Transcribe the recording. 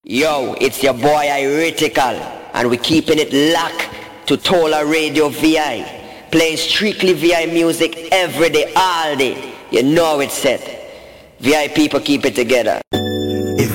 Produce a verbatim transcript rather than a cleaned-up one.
Yo, it's your boy Iritical, and we keeping it locked to Tola Radio V I. Playing strictly V I music every day, all day. You know it's set. V I people keep it together.